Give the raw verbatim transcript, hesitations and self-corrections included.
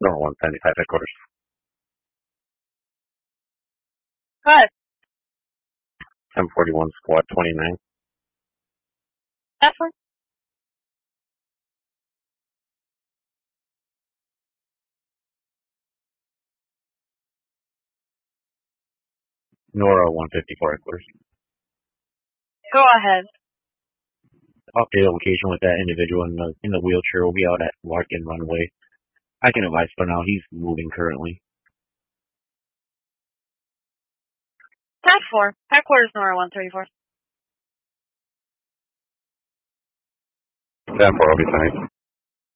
Nora one seventy-five headquarters. What? ten forty-one squad twenty-nine. That one? Nora one fifty-four headquarters. Go ahead. Update location with that individual in the in the wheelchair will be out at Larkin Runway. I can advise for now. He's moving currently. Cat four. Headquarters Nora one thirty-four. That four will be fine.